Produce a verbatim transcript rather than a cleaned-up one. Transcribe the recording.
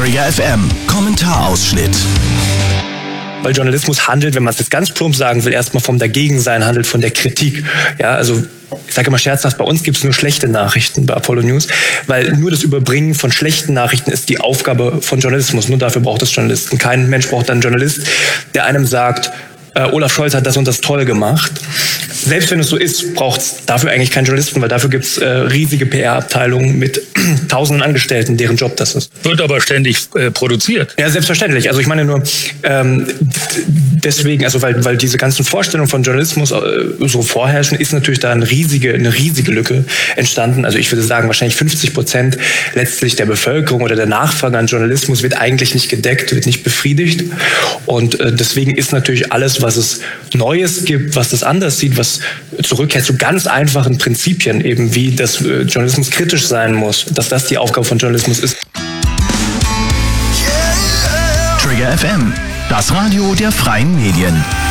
Trigger F M, Kommentarausschnitt. Weil Journalismus handelt, wenn man es jetzt ganz plump sagen will, erstmal vom Dagegensein, handelt von der Kritik. Ja, also ich sage immer scherzhaft, bei uns gibt es nur schlechte Nachrichten bei Apollo News, weil nur das Überbringen von schlechten Nachrichten ist die Aufgabe von Journalismus. Nur dafür braucht es Journalisten. Kein Mensch braucht einen Journalist, der einem sagt, äh, Olaf Scholz hat das und das toll gemacht. Selbst wenn es so ist, braucht es dafür eigentlich keinen Journalisten, weil dafür gibt es äh, riesige P R-Abteilungen mit tausenden Angestellten, deren Job das ist. Wird aber ständig äh, produziert. Ja, selbstverständlich. Also ich meine nur ähm, deswegen, also weil, weil diese ganzen Vorstellungen von Journalismus äh, so vorherrschen, ist natürlich da eine riesige, eine riesige Lücke entstanden. Also ich würde sagen, wahrscheinlich fünfzig Prozent letztlich der Bevölkerung oder der Nachfrage an Journalismus wird eigentlich nicht gedeckt, wird nicht befriedigt. Und äh, deswegen ist natürlich alles, was es Neues gibt, was das anders sieht, was zurückkehrt zu ganz einfachen Prinzipien, eben wie das äh, Journalismus kritisch sein muss, dass das die Aufgabe von Journalismus ist. Trigger F M, das Radio der freien Medien.